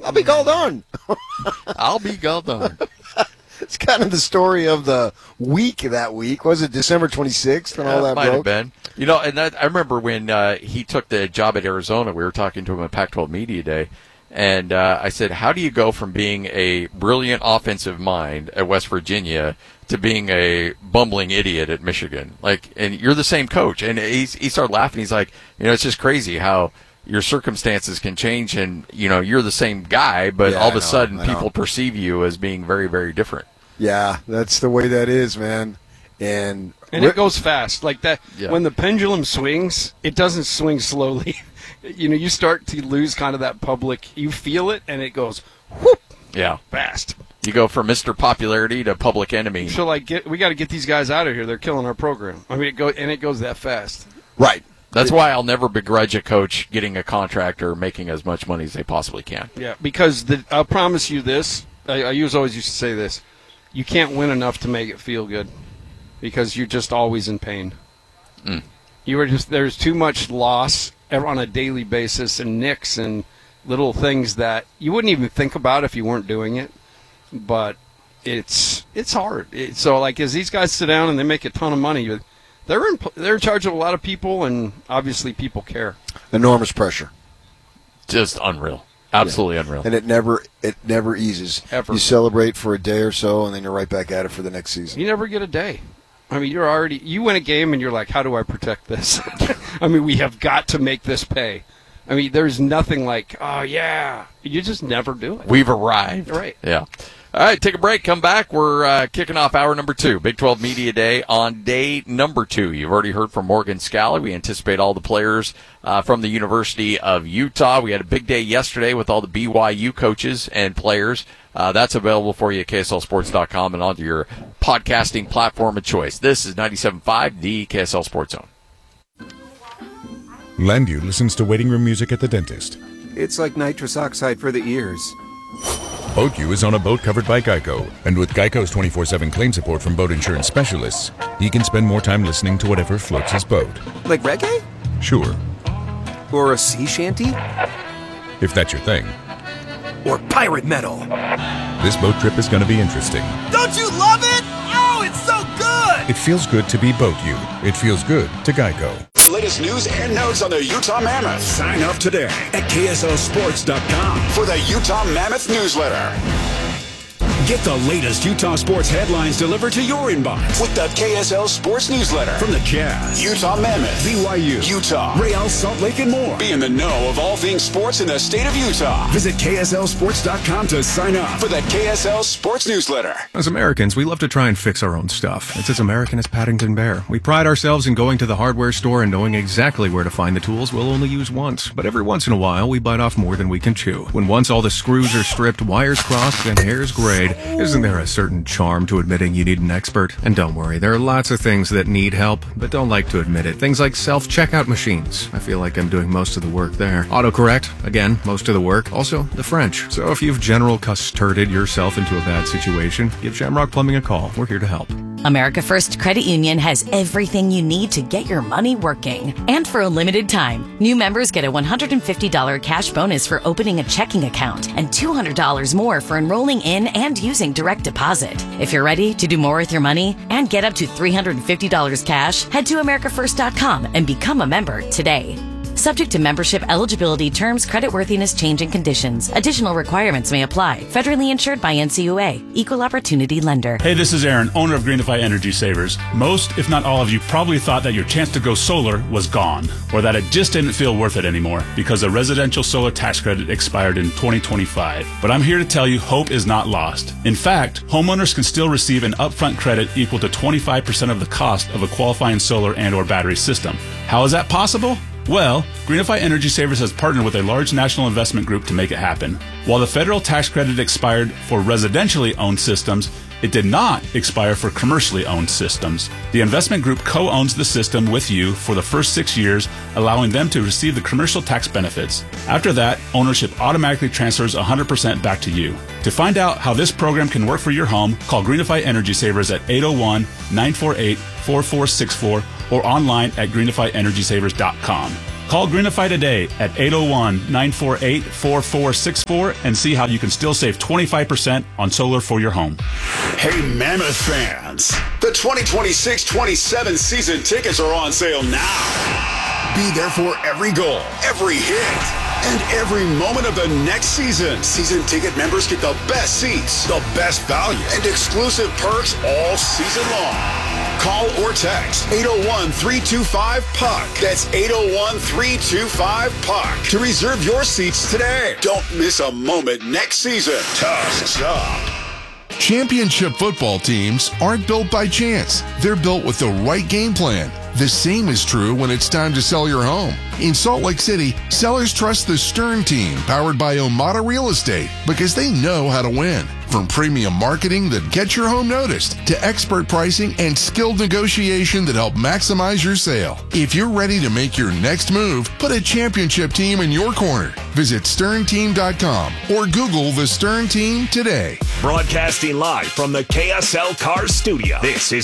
I'll be called on. I'll be called on. It's kind of the story of the week that week. Was it December 26th when all that might broke? have been. You know, and I remember when he took the job at Arizona, we were talking to him at Pac-12 Media Day, and I said, how do you go from being a brilliant offensive mind at West Virginia to being a bumbling idiot at Michigan? Like, and you're the same coach. And he started laughing. He's like, it's just crazy how your circumstances can change, and you're the same guy, but all of a sudden people perceive you as being very, very different. Yeah, that's the way that is, man. And it goes fast like that. Yeah. When the pendulum swings, it doesn't swing slowly. You start to lose kind of that public. You feel it, and it goes whoop. Yeah, fast. You go from Mr. Popularity to public enemy. So we got to get these guys out of here. They're killing our program. I mean, it goes that fast. Right. That's why I'll never begrudge a coach getting a contract or making as much money as they possibly can. Yeah, because I'll promise you this. I always used to say this. You can't win enough to make it feel good because you're just always in pain. Mm. There's too much loss on a daily basis and nicks and little things that you wouldn't even think about if you weren't doing it. But it's hard. So like as these guys sit down and they make a ton of money, they're in charge of a lot of people, and obviously people care. Enormous pressure. Just unreal. Absolutely unreal. And it never eases. Ever. You celebrate for a day or so, and then you're right back at it for the next season. You never get a day. I mean, you win a game, and you're like, how do I protect this? I mean, we have got to make this pay. I mean, there's nothing like, oh, yeah. You just never do it. We've arrived. Right. Yeah. All right, take a break. Come back. We're kicking off hour number 2, Big 12 Media Day on day number 2. You've already heard from Morgan Scalley. We anticipate all the players from the University of Utah. We had a big day yesterday with all the BYU coaches and players. That's available for you at KSLSports.com and on your podcasting platform of choice. This is 97.5, the KSL Sports Zone. Landview listens to waiting room music at the dentist. It's like nitrous oxide for the ears. BoatU is on a boat covered by Geico, and with Geico's 24/7 claim support from boat insurance specialists, he can spend more time listening to whatever floats his boat. Like reggae? Sure, Or a sea shanty? if that's your thing. Or pirate metal? This boat trip is going to be interesting. Don't you love it? Oh, it's so good! It feels good to be BoatU. It feels good to Geico. Latest news and notes on the Utah Mammoth. Sign up today at KSLSports.com for the Utah Mammoth newsletter. Get the latest Utah sports headlines delivered to your inbox with the KSL Sports Newsletter from the Jazz, Utah Mammoth, BYU, Utah, Real Salt Lake, and more. Be in the know of all things sports in the state of Utah. Visit KSLSports.com to sign up for the KSL Sports Newsletter. As Americans, we love to try and fix our own stuff. It's as American as Paddington Bear. We pride ourselves in going to the hardware store and knowing exactly where to find the tools we'll only use once. But every once in a while, we bite off more than we can chew. When once all the screws are stripped, wires crossed, and hairs grayed, isn't there a certain charm to admitting you need an expert? And don't worry, there are lots of things that need help, but don't like to admit it. Things like self-checkout machines. I feel like I'm doing most of the work there. Autocorrect, again, most of the work. Also, the French. So if you've general custarded yourself into a bad situation, give Shamrock Plumbing a call. We're here to help. America First Credit Union has everything you need to get your money working. And for a limited time, new members get a $150 cash bonus for opening a checking account and $200 more for enrolling in and using direct deposit. If you're ready to do more with your money and get up to $350 cash, head to AmericaFirst.com and become a member today. Subject to membership eligibility, terms, creditworthiness, change, and conditions. Additional requirements may apply. Federally insured by NCUA. Equal Opportunity Lender. Hey, this is Aaron, owner of Greenify Energy Savers. Most, if not all of you, probably thought that your chance to go solar was gone, or that it just didn't feel worth it anymore because the residential solar tax credit expired in 2025. But I'm here to tell you hope is not lost. In fact, homeowners can still receive an upfront credit equal to 25% of the cost of a qualifying solar and or battery system. How is that possible? Well, Greenify Energy Savers has partnered with a large national investment group to make it happen. While the federal tax credit expired for residentially owned systems, it did not expire for commercially owned systems. The investment group co-owns the system with you for the first 6 years, allowing them to receive the commercial tax benefits. After that, ownership automatically transfers 100% back to you. To find out how this program can work for your home, call Greenify Energy Savers at 801-948-4464 or online at greenifyenergysavers.com. Call Greenify today at 801-948-4464 and see how you can still save 25% on solar for your home. Hey, Mammoth fans, the 2026-27 season tickets are on sale now. Be there for every goal, every hit, and every moment of the next season. Season ticket members get the best seats, the best value, and exclusive perks all season long. Call or text 801-325-PUCK. That's 801-325-PUCK to reserve your seats today. Don't miss a moment next season. Toss up. Championship football teams aren't built by chance. They're built with the right game plan. The same is true when it's time to sell your home. In Salt Lake City, sellers trust the Stern team, powered by Omada Real Estate, because they know how to win. From premium marketing that gets your home noticed, to expert pricing and skilled negotiation that help maximize your sale. If you're ready to make your next move, put a championship team in your corner. Visit sternteam.com or Google the Stern Team today. Broadcasting live from the KSL Cars Studio, this is